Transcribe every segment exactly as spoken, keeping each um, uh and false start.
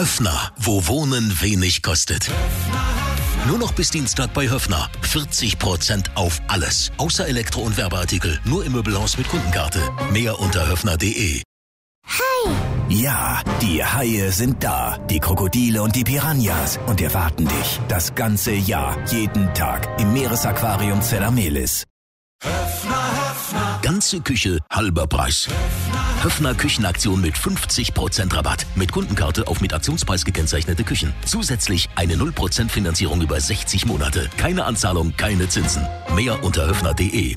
Höffner, wo Wohnen wenig kostet. Nur noch bis Dienstag bei Höffner. vierzig Prozent auf alles. Außer Elektro- und Werbeartikel. Nur im Möbelhaus mit Kundenkarte. Mehr unter höffner punkt de. Hai! Ja, die Haie sind da. Die Krokodile und die Piranhas. Und erwarten dich das ganze Jahr, jeden Tag im Meeresaquarium Zella-Mehlis. Höffner, Höffner. Ganze Küche, halber Preis. Höffner, Höffner Küchenaktion mit fünfzig Prozent Rabatt. Mit Kundenkarte auf mit Aktionspreis gekennzeichnete Küchen. Zusätzlich eine null Prozent Finanzierung über sechzig Monate. Keine Anzahlung, keine Zinsen. Mehr unter höffner punkt de.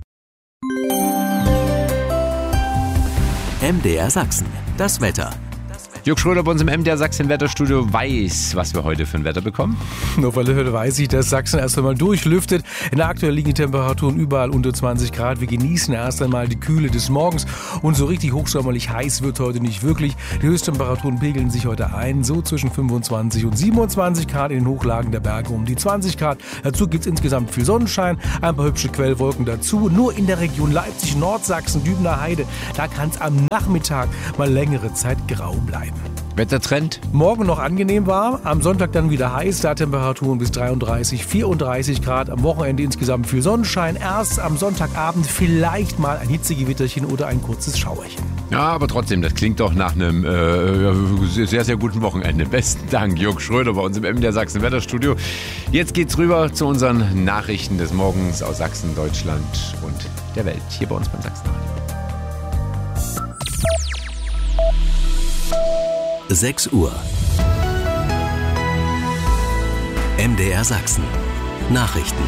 M D R Sachsen. Das Wetter. Jörg Schröder bei uns im M D R Sachsen Wetterstudio weiß, was wir heute für ein Wetter bekommen. Auf alle Fälle weiß ich, dass Sachsen erst einmal durchlüftet. In der aktuell liegen die Temperaturen überall unter zwanzig Grad. Wir genießen erst einmal die Kühle des Morgens. Und so richtig hochsommerlich heiß wird heute nicht wirklich. Die Höchsttemperaturen pegeln sich heute ein, so zwischen fünfundzwanzig und siebenundzwanzig Grad, in den Hochlagen der Berge um die zwanzig Grad. Dazu gibt es insgesamt viel Sonnenschein, ein paar hübsche Quellwolken dazu. Nur in der Region Leipzig, Nordsachsen, Dübener Heide, da kann es am Nachmittag mal längere Zeit grau bleiben. Wettertrend? Morgen noch angenehm warm, am Sonntag dann wieder heiß, da Temperaturen bis dreiunddreißig, vierunddreißig Grad, am Wochenende insgesamt viel Sonnenschein, erst am Sonntagabend vielleicht mal ein Hitzegewitterchen oder ein kurzes Schauerchen. Ja, aber trotzdem, das klingt doch nach einem äh, sehr, sehr guten Wochenende. Besten Dank, Jörg Schröder bei uns im M D R Sachsen Wetterstudio. Jetzt geht's rüber zu unseren Nachrichten des Morgens aus Sachsen, Deutschland und der Welt, hier bei uns beim Sachsenradio. sechs Uhr. M D R Sachsen. Nachrichten.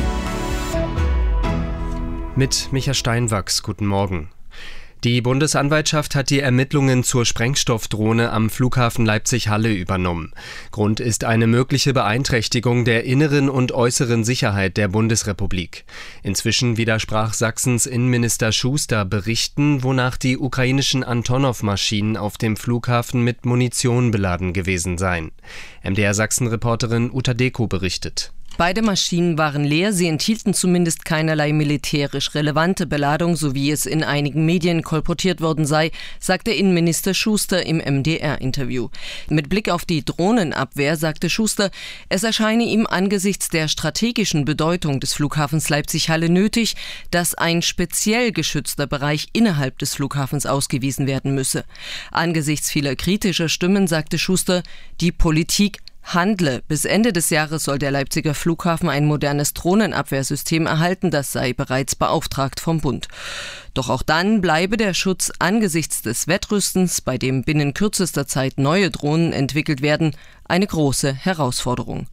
Mit Micha Steinwachs, guten Morgen. Die Bundesanwaltschaft hat die Ermittlungen zur Sprengstoffdrohne am Flughafen Leipzig-Halle übernommen. Grund ist eine mögliche Beeinträchtigung der inneren und äußeren Sicherheit der Bundesrepublik. Inzwischen widersprach Sachsens Innenminister Schuster Berichten, wonach die ukrainischen Antonov-Maschinen auf dem Flughafen mit Munition beladen gewesen seien. M D R Sachsen-Reporterin Uta Deko berichtet. Beide Maschinen waren leer, sie enthielten zumindest keinerlei militärisch relevante Beladung, so wie es in einigen Medien kolportiert worden sei, sagte Innenminister Schuster im M D R-Interview. Mit Blick auf die Drohnenabwehr sagte Schuster, es erscheine ihm angesichts der strategischen Bedeutung des Flughafens Leipzig-Halle nötig, dass ein speziell geschützter Bereich innerhalb des Flughafens ausgewiesen werden müsse. Angesichts vieler kritischer Stimmen sagte Schuster, die Politik handle. Bis Ende des Jahres soll der Leipziger Flughafen ein modernes Drohnenabwehrsystem erhalten, das sei bereits beauftragt vom Bund. Doch auch dann bleibe der Schutz angesichts des Wettrüstens, bei dem binnen kürzester Zeit neue Drohnen entwickelt werden, eine große Herausforderung.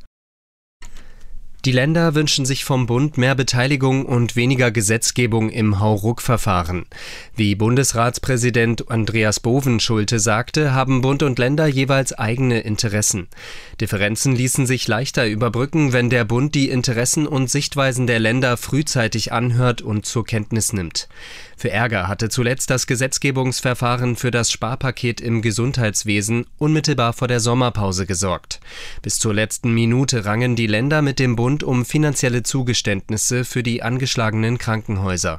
Die Länder wünschen sich vom Bund mehr Beteiligung und weniger Gesetzgebung im Hauruck-Verfahren. Wie Bundesratspräsident Andreas Bovenschulte sagte, haben Bund und Länder jeweils eigene Interessen. Differenzen ließen sich leichter überbrücken, wenn der Bund die Interessen und Sichtweisen der Länder frühzeitig anhört und zur Kenntnis nimmt. Für Ärger hatte zuletzt das Gesetzgebungsverfahren für das Sparpaket im Gesundheitswesen unmittelbar vor der Sommerpause gesorgt. Bis zur letzten Minute rangen die Länder mit dem Bund um finanzielle Zugeständnisse für die angeschlagenen Krankenhäuser.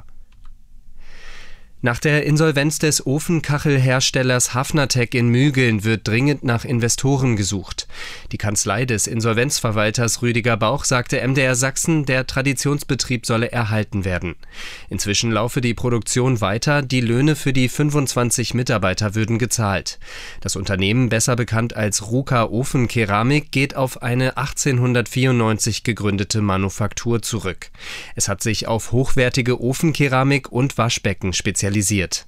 Nach der Insolvenz des Ofenkachelherstellers Hafnertech in Mügeln wird dringend nach Investoren gesucht. Die Kanzlei des Insolvenzverwalters Rüdiger Bauch sagte M D R Sachsen, der Traditionsbetrieb solle erhalten werden. Inzwischen laufe die Produktion weiter, die Löhne für die fünfundzwanzig Mitarbeiter würden gezahlt. Das Unternehmen, besser bekannt als Ruka Ofenkeramik, geht auf eine achtzehnhundertvierundneunzig gegründete Manufaktur zurück. Es hat sich auf hochwertige Ofenkeramik und Waschbecken spezialisiert.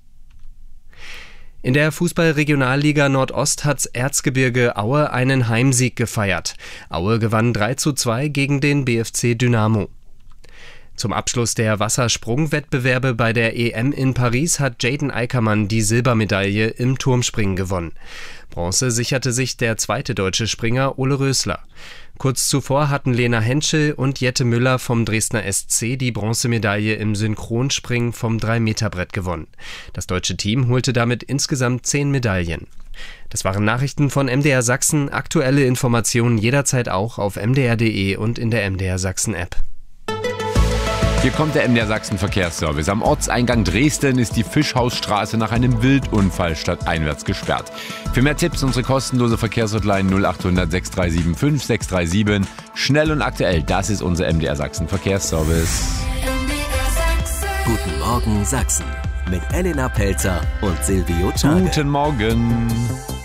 In der Fußball-Regionalliga Nordost hat Erzgebirge Aue einen Heimsieg gefeiert. Aue gewann drei zu zwei gegen den B F C Dynamo. Zum Abschluss der Wassersprungwettbewerbe bei der E M in Paris hat Jaden Eickermann die Silbermedaille im Turmspringen gewonnen. Bronze sicherte sich der zweite deutsche Springer Ole Rösler. Kurz zuvor hatten Lena Henschel und Jette Müller vom Dresdner S C die Bronzemedaille im Synchronspringen vom drei Meter Brett gewonnen. Das deutsche Team holte damit insgesamt zehn Medaillen. Das waren Nachrichten von M D R Sachsen. Aktuelle Informationen jederzeit auch auf m d r punkt d e und in der M D R Sachsen App. Hier kommt der M D R Sachsen Verkehrsservice. Am Ortseingang Dresden ist die Fischhausstraße nach einem Wildunfall stadteinwärts gesperrt. Für mehr Tipps unsere kostenlose Verkehrshotline null acht hundert sechs drei sieben fünf sechs drei sieben. Schnell und aktuell, das ist unser M D R Sachsen Verkehrsservice. Guten Morgen Sachsen mit Elena Pelzer und Silvio Czarge. Guten Morgen.